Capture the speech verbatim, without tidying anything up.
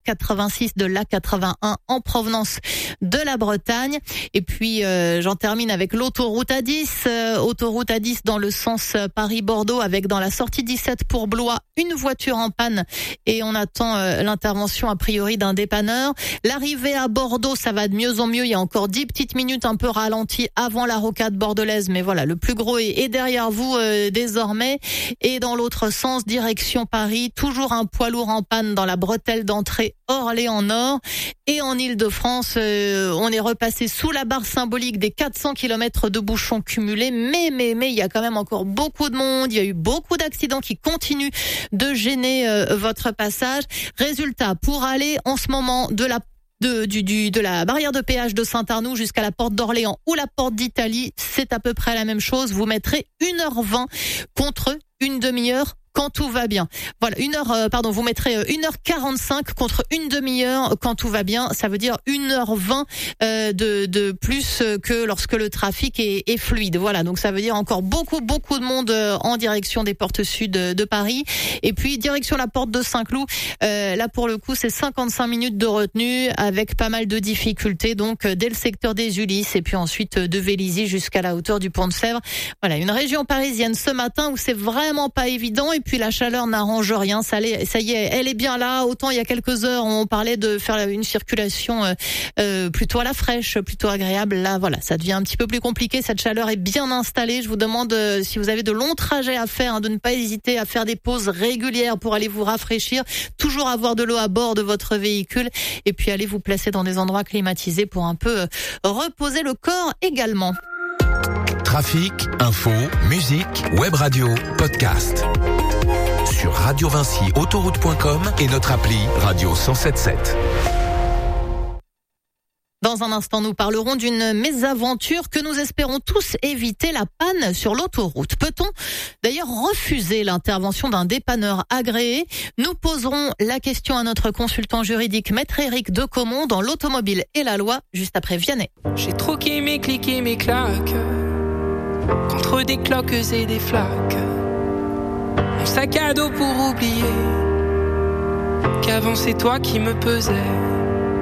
quatre-vingt-six de l'A quatre-vingt-un en provenance de la Bretagne. Et puis euh, j'en termine avec l'autoroute A dix, euh, autoroute A dix dans le sens Paris-Bordeaux, avec dans la sortie dix-sept pour Blois une voiture en panne et on attend euh, l'intervention a priori d'un dépanneur. L'arrivée à Bordeaux, ça va de mieux en mieux, il y a encore dix petites minutes un peu ralenties avant la rocade bordelaise, mais voilà, le plus gros est, est derrière vous euh, désormais. Et dans l'autre sens, direction Paris, toujours un poids lourd en panne dans la bretelle d'entrée Orléans-Nord. Et en Île-de-France, euh, on est repassé sous la barre symbolique des quatre cents kilomètres de bouchons cumulés, mais mais mais il y a quand même encore beaucoup de monde, il y a eu beaucoup d'accidents qui continuent de gêner euh, votre passage. Résultat, pour aller en ce moment de la De, du, du, de la barrière de péage de Saint-Arnoux jusqu'à la porte d'Orléans ou la porte d'Italie, c'est à peu près la même chose. Vous mettrez une heure vingt contre une demi-heure quand tout va bien. Voilà, une heure, euh, pardon, vous mettrez une heure quarante-cinq contre une demi-heure quand tout va bien. Ça veut dire une heure vingt euh, de, de plus que lorsque le trafic est, est fluide. Voilà, donc ça veut dire encore beaucoup, beaucoup de monde en direction des portes sud de Paris. Et puis, direction la porte de Saint-Cloud. Euh, là, pour le coup, c'est cinquante-cinq minutes de retenue avec pas mal de difficultés. Donc, dès le secteur des Ulysses et puis ensuite de Vélizy jusqu'à la hauteur du Pont de Sèvres. Voilà, une région parisienne ce matin où c'est vraiment pas évident. Et puis la chaleur n'arrange rien, ça, ça y est, elle est bien là. Autant il y a quelques heures on parlait de faire une circulation euh, euh, plutôt à la fraîche, plutôt agréable. Là voilà, ça devient un petit peu plus compliqué, cette chaleur est bien installée. Je vous demande euh, si vous avez de longs trajets à faire, hein, de ne pas hésiter à faire des pauses régulières pour aller vous rafraîchir, toujours avoir de l'eau à bord de votre véhicule et puis aller vous placer dans des endroits climatisés pour un peu euh, reposer le corps également. Trafic, info, musique, web radio, podcast. Sur radio vinci autoroute point com et notre appli Radio cent sept sept. Dans un instant, nous parlerons d'une mésaventure que nous espérons tous éviter, la panne sur l'autoroute. Peut-on d'ailleurs refuser l'intervention d'un dépanneur agréé? Nous poserons la question à notre consultant juridique, Maître Éric Decomont, dans l'automobile et la loi, juste après Vianney. J'ai troqué mes clics et mes claques contre des cloques et des flaques. Mon sac à dos pour oublier qu'avant c'est toi qui me pesais.